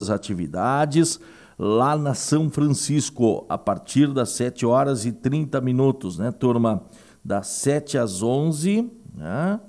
as atividades lá na São Francisco, a partir das 7 horas e 30 minutos, né, turma? Das 7 às 11, né?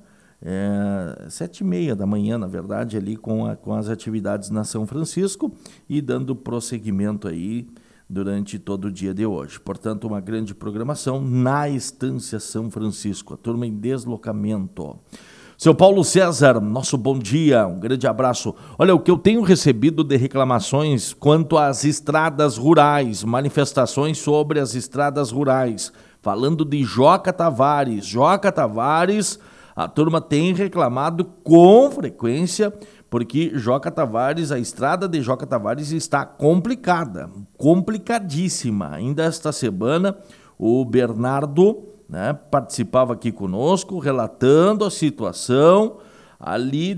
7h30 da manhã, na verdade, ali com as atividades na São Francisco e dando prosseguimento aí durante todo o dia de hoje. Portanto, uma grande programação na Estância São Francisco, a turma em deslocamento. Seu Paulo César, nosso bom dia, um grande abraço. Olha, o que eu tenho recebido de reclamações quanto às estradas rurais, manifestações sobre as estradas rurais, falando de Joca Tavares. Joca Tavares, a turma tem reclamado com frequência, porque Joca Tavares, a estrada de Joca Tavares está complicada, complicadíssima. Ainda esta semana, o Bernardo, né, participava aqui conosco, relatando a situação ali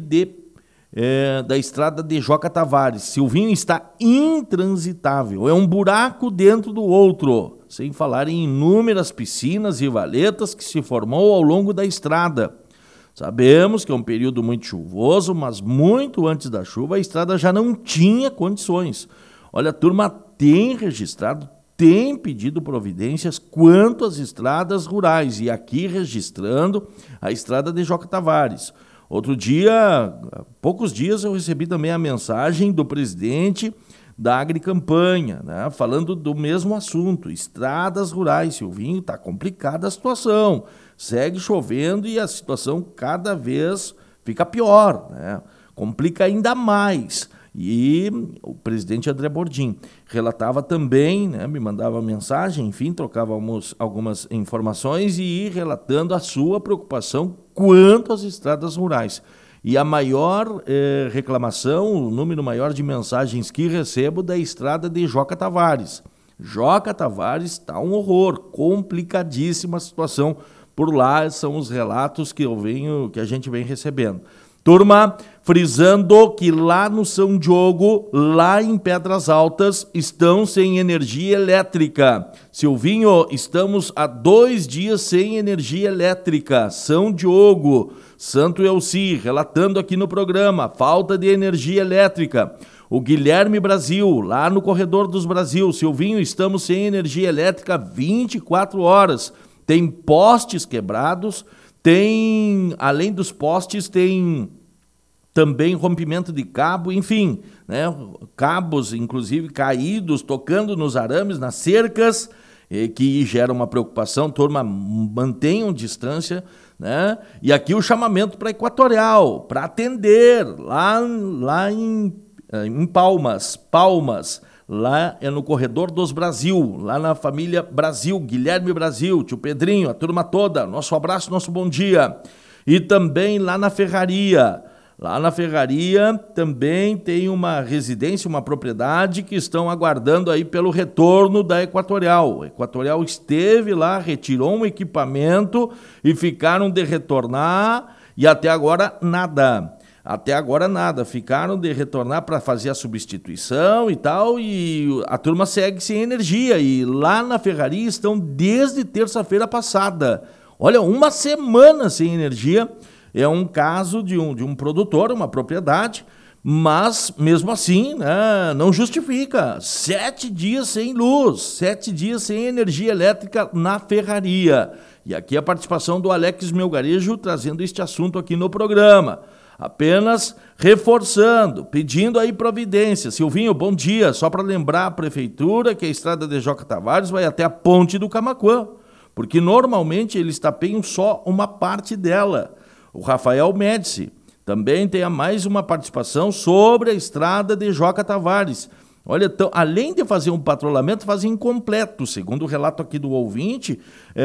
da estrada de Joca Tavares. Silvinho, está intransitável, é um buraco dentro do outro, sem falar em inúmeras piscinas e valetas que se formou ao longo da estrada. Sabemos que é um período muito chuvoso, mas muito antes da chuva a estrada já não tinha condições. Olha, a turma tem registrado, tem pedido providências quanto às estradas rurais, e aqui registrando a estrada de Joca Tavares. Outro dia, há poucos dias, eu recebi também a mensagem do presidente da Agricampanha, né, falando do mesmo assunto, estradas rurais. Silvinho, está complicada a situação, segue chovendo e a situação cada vez fica pior, né, complica ainda mais. E o presidente André Bordim relatava também, né, me mandava mensagem, enfim, trocávamos algumas informações e ia relatando a sua preocupação quanto às estradas rurais. E a maior reclamação, o número maior de mensagens que recebo da estrada de Joca Tavares. Joca Tavares está um horror, complicadíssima a situação por lá, são os relatos que a gente vem recebendo. Turma, frisando que lá no São Diogo, lá em Pedras Altas, estão sem energia elétrica. Silvinho, estamos há 2 dias sem energia elétrica. São Diogo, Santo Elci, relatando aqui no programa, falta de energia elétrica. O Guilherme Brasil, lá no Corredor dos Brasil. Silvinho, estamos sem energia elétrica 24 horas. Tem postes quebrados, além dos postes, tem também rompimento de cabo, enfim, né, cabos, inclusive, caídos, tocando nos arames, nas cercas, que gera uma preocupação. Turma, mantenham distância, né? E aqui o chamamento para Equatorial, para atender, lá em Palmas, lá é no Corredor dos Brasil, lá na família Brasil, Guilherme Brasil, tio Pedrinho, a turma toda, nosso abraço, nosso bom dia. E também lá na Ferraria também tem uma residência, uma propriedade que estão aguardando aí pelo retorno da Equatorial. A Equatorial esteve lá, retirou um equipamento e ficaram de retornar e até agora nada. Ficaram de retornar para fazer a substituição e tal, e a turma segue sem energia, e lá na Ferraria estão desde terça-feira passada. Olha, 1 semana sem energia. É um caso de um produtor, uma propriedade, mas mesmo assim, né, não justifica. 7 dias sem luz, 7 dias sem energia elétrica na Ferraria. E aqui a participação do Alex Melgarejo trazendo este assunto aqui no programa. Apenas reforçando, pedindo aí providência. Silvinho, bom dia. Só para lembrar a prefeitura que a estrada de Joca Tavares vai até a ponte do Camaquã, porque normalmente eles tapeiam só uma parte dela. O Rafael Médici também tem mais uma participação sobre a estrada de Joca Tavares. Olha, então, além de fazer um patrulhamento, fazem incompleto. Segundo o relato aqui do ouvinte,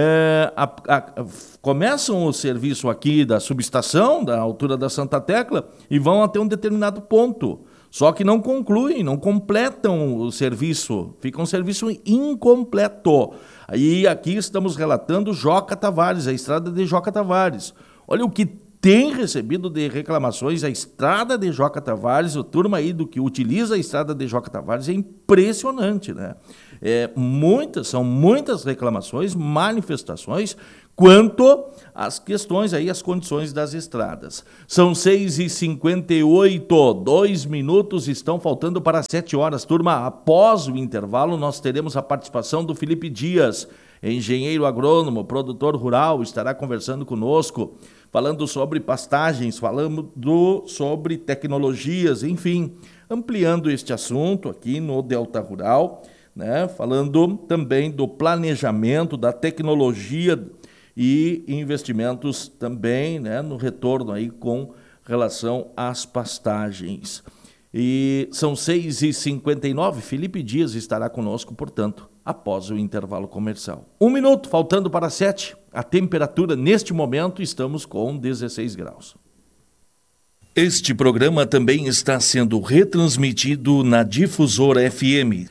começam o serviço aqui da subestação, da altura da Santa Tecla, e vão até um determinado ponto. Só que não concluem, não completam o serviço, fica um serviço incompleto. E aqui estamos relatando Joca Tavares, a estrada de Joca Tavares. Olha, o que tem recebido de reclamações a estrada de Joca Tavares, a turma aí do que utiliza a estrada de Joca Tavares é impressionante, né? São muitas reclamações, manifestações quanto às questões aí, as condições das estradas. São 6h58, 2 minutos estão faltando para 7 horas. Turma, após o intervalo nós teremos a participação do Felipe Dias, engenheiro agrônomo, produtor rural, estará conversando conosco, falando sobre pastagens, falando sobre tecnologias, enfim, ampliando este assunto aqui no Delta Rural, né? Falando também do planejamento, da tecnologia e investimentos também, né, no retorno aí com relação às pastagens. E são 6h59, Felipe Dias estará conosco, portanto, após o intervalo comercial. 1 minuto, faltando para 7. A temperatura, neste momento, estamos com 16 graus. Este programa também está sendo retransmitido na Difusora FM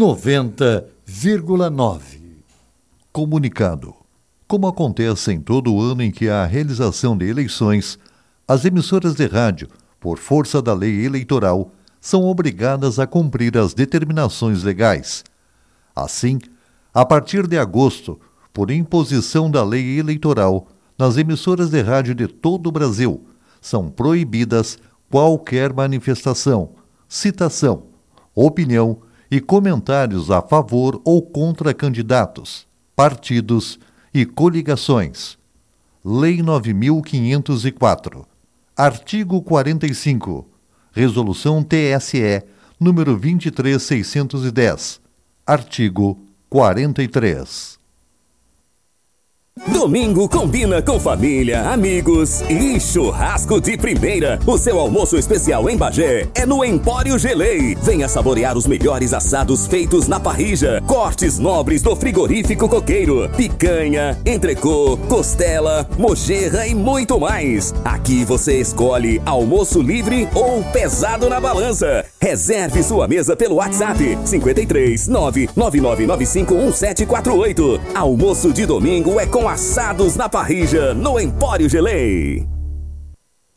90,9. Comunicado. Como acontece em todo ano em que há a realização de eleições, as emissoras de rádio, por força da lei eleitoral, são obrigadas a cumprir as determinações legais. Assim, a partir de agosto, por imposição da lei eleitoral, nas emissoras de rádio de todo o Brasil, são proibidas qualquer manifestação, citação, opinião e comentários a favor ou contra candidatos, partidos e coligações. Lei 9.504. Artigo 45. Resolução TSE, número 23.610. Artigo 43. Domingo combina com família, amigos e churrasco de primeira. O seu almoço especial em Bagé é no Empório Gelei. Venha saborear os melhores assados feitos na parrilla, cortes nobres do frigorífico coqueiro, picanha, entrecô, costela, mojerra e muito mais. Aqui você escolhe almoço livre ou pesado na balança. Reserve sua mesa pelo WhatsApp 53 99995 1748. Almoço de domingo é com assados na parrilla no Empório Gelei.